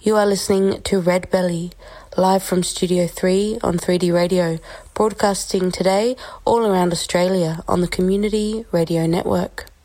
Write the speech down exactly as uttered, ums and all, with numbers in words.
You are listening to Red Belly, live from Studio three on three D Radio, broadcasting today all around Australia on the Community Radio Network.